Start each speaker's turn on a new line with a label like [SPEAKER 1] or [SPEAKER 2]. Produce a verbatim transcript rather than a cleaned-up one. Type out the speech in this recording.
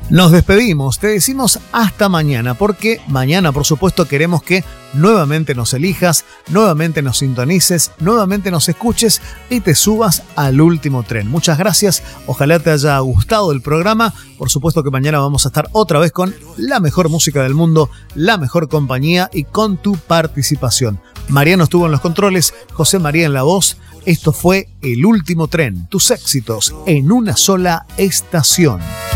[SPEAKER 1] Nos despedimos, te decimos hasta mañana, porque mañana, por supuesto, queremos que nuevamente nos elijas, nuevamente nos sintonices, nuevamente nos escuches y te subas al último tren. Muchas gracias, ojalá te haya gustado el programa. Por supuesto que mañana vamos a estar otra vez con la mejor música del mundo, la mejor compañía y con tu participación. Mariano estuvo en los controles, José María en la voz. Esto fue El Último Tren, tus éxitos en una sola estación.